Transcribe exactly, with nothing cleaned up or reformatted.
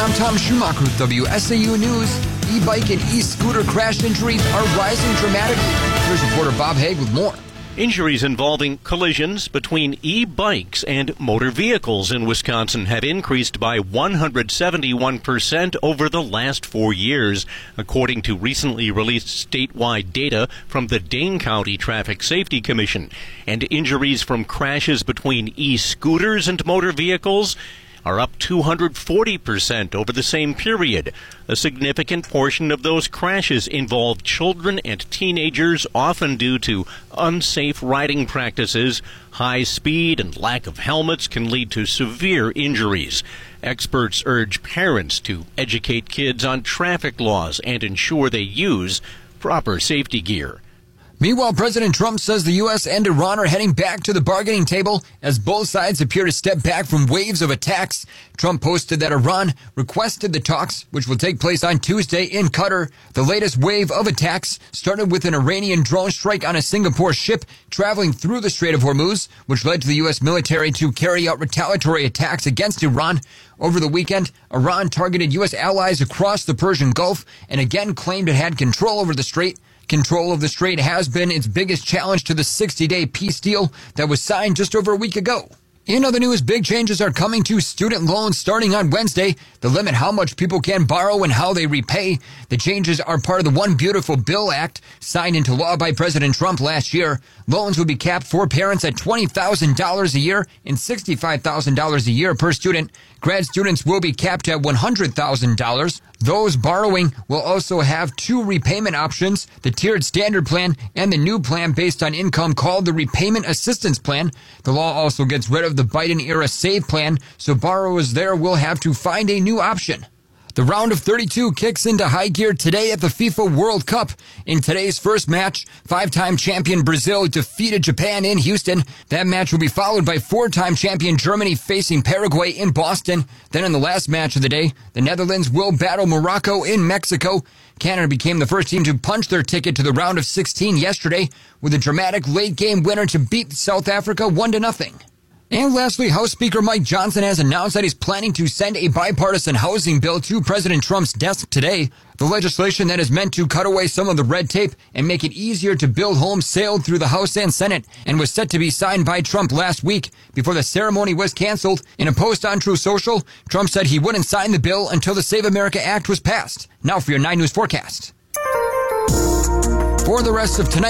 I'm Tom Schumacher with W S A U News. E-bike and e-scooter crash injuries are rising dramatically. Here's reporter Bob Haig with more. Injuries involving collisions between e-bikes and motor vehicles in Wisconsin have increased by one hundred seventy-one percent over the last four years, according to recently released statewide data from the Dane County Traffic Safety Commission. And injuries from crashes between e-scooters and motor vehicles are up two hundred forty percent over the same period. A significant portion of those crashes involve children and teenagers, often due to unsafe riding practices. High speed and lack of helmets can lead to severe injuries. Experts urge parents to educate kids on traffic laws and ensure they use proper safety gear. Meanwhile, President Trump says the U S and Iran are heading back to the bargaining table as both sides appear to step back from waves of attacks. Trump posted that Iran requested the talks, which will take place on Tuesday in Qatar. The latest wave of attacks started with an Iranian drone strike on a Singapore ship traveling through the Strait of Hormuz, which led to the U S military to carry out retaliatory attacks against Iran. Over the weekend, Iran targeted U S allies across the Persian Gulf and again claimed it had control over the strait. Control of the strait has been its biggest challenge to the sixty-day peace deal that was signed just over a week ago. In other news, big changes are coming to student loans starting on Wednesday. The limit how much people can borrow and how they repay. The changes are part of the One Beautiful Bill Act signed into law by President Trump last year. Loans will be capped for parents at twenty thousand dollars a year and sixty-five thousand dollars a year per student. Grad students will be capped at one hundred thousand dollars. Those borrowing will also have two repayment options, the tiered standard plan and the new plan based on income called the repayment assistance plan. The law also gets rid of the Biden-era SAVE plan, so borrowers there will have to find a new option. The round of thirty-two kicks into high gear today at the FIFA World Cup. In today's first match, five-time champion Brazil defeated Japan in Houston. That match will be followed by four-time champion Germany facing Paraguay in Boston. Then in the last match of the day, the Netherlands will battle Morocco in Mexico. Canada became the first team to punch their ticket to the round of sixteen yesterday with a dramatic late-game winner to beat South Africa one to nothing. And lastly, House Speaker Mike Johnson has announced that he's planning to send a bipartisan housing bill to President Trump's desk today. The legislation that is meant to cut away some of the red tape and make it easier to build homes sailed through the House and Senate and was set to be signed by Trump last week before the ceremony was canceled. In a post on Truth Social, Trump said he wouldn't sign the bill until the Save America Act was passed. Now for your nine News forecast. For the rest of tonight,